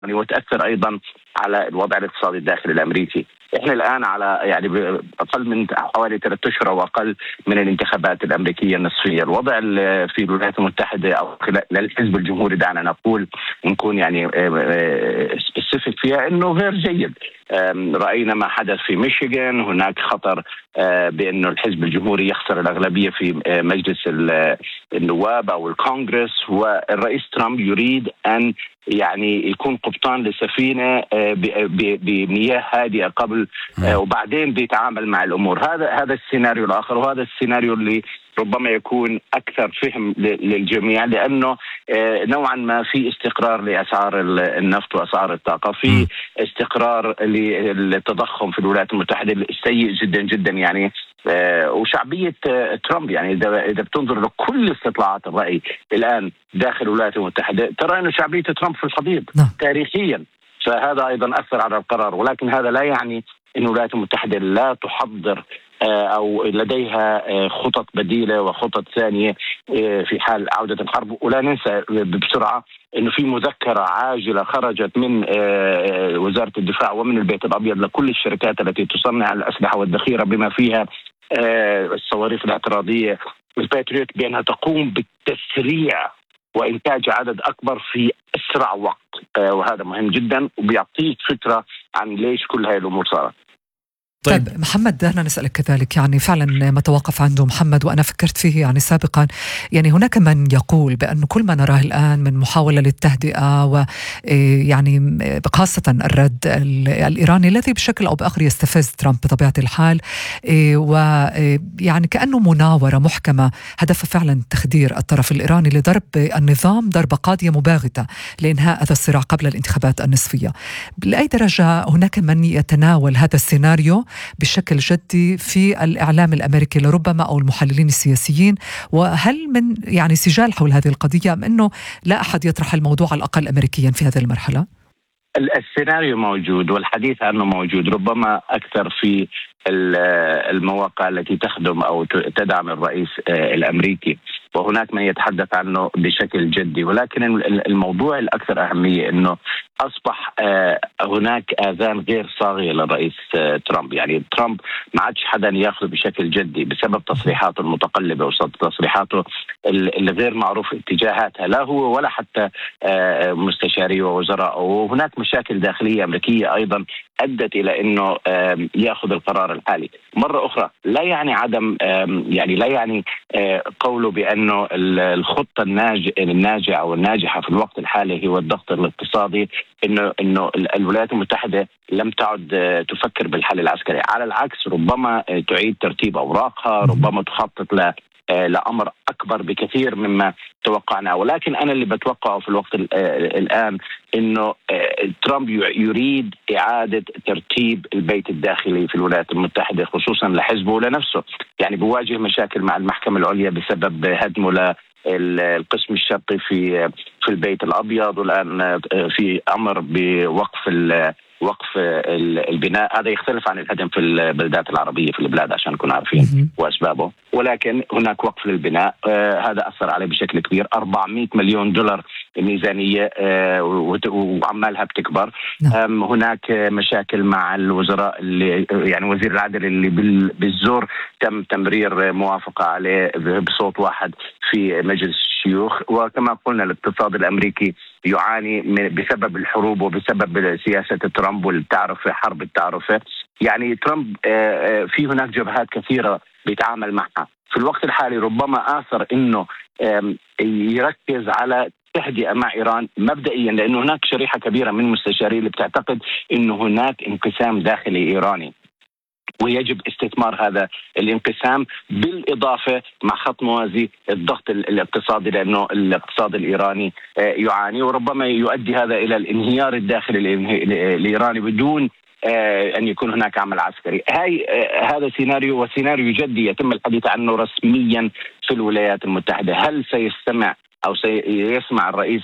وتأثر أيضا على الوضع الاقتصادي الداخلي الأمريكي. احنا الآن على أقل من حوالي 3 أشهر أو أقل من الانتخابات الأمريكية النصفية. الوضع في الولايات المتحدة أو للحزب الجمهوري دعنا نقول نكون سبيسيفيك فيها إنه غير جيد. رأينا ما حدث في ميشيغان، هناك خطر بأنه الحزب الجمهوري يخسر الأغلبية في مجلس النواب أو الكونغرس، والرئيس ترامب يريد أن يكون قبطان لسفينة بمياه هادئة قبل وبعدين بيتعامل مع الأمور. هذا السيناريو الآخر، وهذا السيناريو اللي ربما يكون أكثر فهم للجميع، لأنه نوعا ما في استقرار لأسعار النفط وأسعار الطاقة، في استقرار للتضخم في الولايات المتحدة السيء جدا جدا وشعبية ترامب. إذا بتنظر لكل استطلاعات الرأي الآن داخل الولايات المتحدة ترى أن شعبية ترامب في الحضيض تاريخيا، فهذا أيضا أثر على القرار. ولكن هذا لا يعني أن الولايات المتحدة لا تحضر أو لديها خطط بديلة وخطط ثانية في حال عودة الحرب. ولا ننسى بسرعة أنه في مذكرة عاجلة خرجت من وزارة الدفاع ومن البيت الأبيض لكل الشركات التي تصنع الأسلحة والذخيرة بما فيها الصواريخ الاعتراضية الباتريوت بأنها تقوم بالتسريع وإنتاج عدد أكبر في أسرع وقت. وهذا مهم جدا وبيعطيك فكرة عن ليش كل هاي الأمور صارت. طيب محمد، دعنا نسألك كذلك. فعلا ما توقف عنده محمد وأنا فكرت فيه سابقا. هناك من يقول بأن كل ما نراه الآن من محاولة للتهدئة خاصة الرد الإيراني الذي بشكل أو بآخر يستفز ترامب بطبيعة الحال، كأنه مناورة محكمة هدف فعلا تخدير الطرف الإيراني لضرب النظام ضربة قاضية مباغتة لإنهاء هذا الصراع قبل الانتخابات النصفية. لأي درجة هناك من يتناول هذا السيناريو بشكل جدي في الإعلام الأمريكي لربما أو المحللين السياسيين؟ وهل من سجال حول هذه القضية أم أنه لا أحد يطرح الموضوع على الأقل أمريكيا في هذه المرحلة؟ السيناريو موجود والحديث عنه موجود، ربما أكثر في المواقع التي تخدم أو تدعم الرئيس الأمريكي، وهناك من يتحدث عنه بشكل جدي. ولكن الموضوع الأكثر أهمية أنه أصبح هناك آذان غير صاغية للرئيس ترامب. ترامب ما عادش حدا يأخذ بشكل جدي بسبب تصريحاته المتقلبة وتصريحاته الغير معروف اتجاهاتها، لا هو ولا حتى مستشاريه ووزراء. وهناك مشاكل داخلية أمريكية أيضا أدت إلى أنه يأخذ القرار الحالي. مرة أخرى لا يعني عدم لا يعني قوله بأنه الخطة الناجعة أو الناجحة في الوقت الحالي هو الضغط الاقتصادي، إنه الولايات المتحدة لم تعد تفكر بالحل العسكري. على العكس، ربما تعيد ترتيب أوراقها، ربما تخطط لأمر أكبر بكثير مما توقعنا. ولكن أنا اللي بتوقعه في الوقت الآن إنه ترامب يريد إعادة ترتيب البيت الداخلي في الولايات المتحدة خصوصا لحزبه ولنفسه. بيواجه مشاكل مع المحكمة العليا بسبب هدمه القسم الشرقي في البيت الأبيض، والآن في أمر بوقف البناء. هذا يختلف عن الهدم في البلدات العربية في البلاد عشان نكون عارفين وأسبابه، ولكن هناك وقف للبناء. هذا أثر عليه بشكل كبير. 400 مليون دولار ميزانية وعمالها بتكبر. هناك مشاكل مع الوزراء اللي وزير العدل اللي بالزور تم تمرير موافقة عليه بصوت واحد في مجلس الشيوخ. وكما قلنا الاقتصاد الأمريكي يعاني بسبب الحروب وبسبب سياسة ترامب والتعرفة، حرب التعرفة. ترامب في هناك جبهات كثيرة بيتعامل معها في الوقت الحالي. ربما آثر إنه يركز على تهدئة مع إيران مبدئيا، لأنه هناك شريحة كبيرة من المستشارين اللي بتعتقد إنه هناك انقسام داخلي إيراني ويجب استثمار هذا الانقسام، بالإضافة مع خط موازي الضغط الاقتصادي، لأنه الاقتصاد الإيراني يعاني، وربما يؤدي هذا إلى الانهيار الداخلي الإيراني بدون أن يكون هناك عمل عسكري. هذا سيناريو، وسيناريو جدي يتم الحديث عنه رسميا في الولايات المتحدة. هل سيستمع أو سيسمع الرئيس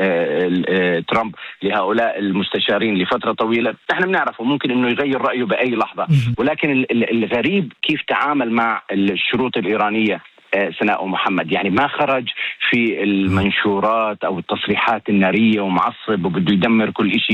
ترامب لهؤلاء المستشارين لفترة طويلة؟ نحن بنعرفه ممكن أنه يغير رأيه بأي لحظة، ولكن الغريب كيف تعامل مع الشروط الإيرانية سناء ومحمد. يعني ما خرج في المنشورات أو التصريحات النارية ومعصب وبده يدمر كل شيء.